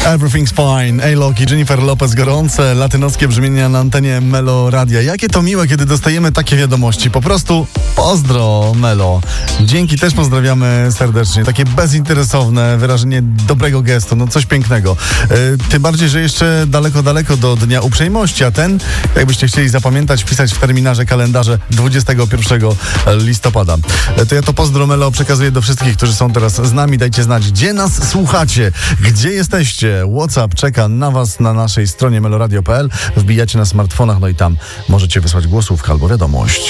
Everything's fine. A-Lock i Jennifer Lopez, gorące latynoskie brzmienia na antenie Melo Radia. Jakie to miłe, kiedy dostajemy takie wiadomości. Po prostu pozdro, Melo. Dzięki, też pozdrawiamy serdecznie. Takie bezinteresowne wyrażenie dobrego gestu, no coś pięknego. Tym bardziej, że jeszcze daleko, daleko do Dnia Uprzejmości, a ten, jakbyście chcieli zapamiętać, wpisać w terminarze kalendarze 21 listopada. To ja to pozdro, Melo, przekazuję do wszystkich, którzy są teraz z nami. Dajcie znać, gdzie nas słuchacie, gdzie jesteście. WhatsApp czeka na was na naszej stronie meloradio.pl. Wbijacie na smartfonach, no i tam możecie wysłać głosówkę albo wiadomość.